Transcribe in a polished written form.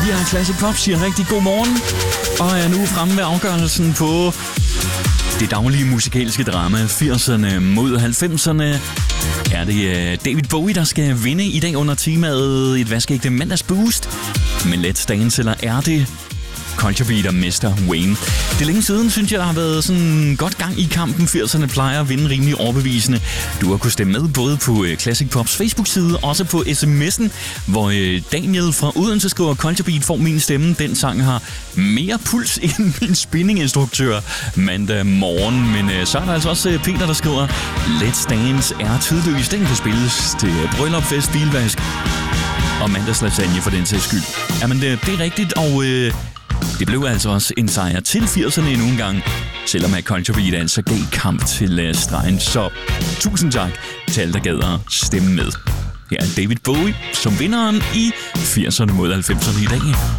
Ja, Classic Pop siger rigtig god morgen, og er nu fremme med afgørelsen på det daglige musikalske drama 80'erne mod 90'erne. Er det David Bowie, der skal vinde i dag under temaet et vaskeægte mandagsboost med Let's Dance, eller er det Culture Beat og Mr. Wayne? Det er længe siden, synes jeg, der har været sådan godt gang i kampen. 80'erne plejer at vinde rimelig overbevisende. Du har kunnet stemme med både på Classic Pops Facebook-side og også på sms'en, hvor Daniel fra Odense skriver, Culture Beat får min stemme. Den sang har mere puls end min spinninginstruktør mandag morgen. Men så er der altså også Peter, der skriver, Let's Dance er tidløs. Den kan spilles til bryllup, fest, bilvask og mandagslasagne for den sags skyld. Jamen, det er rigtigt, og det blev altså også en sejr til 80'erne endnu en gang, selvom at Culture Beat altså gav kamp til stregen. Så tusind tak til alle, der gad at stemme med. Her er David Bowie som vinderen i 80'erne mod 90'erne i dag.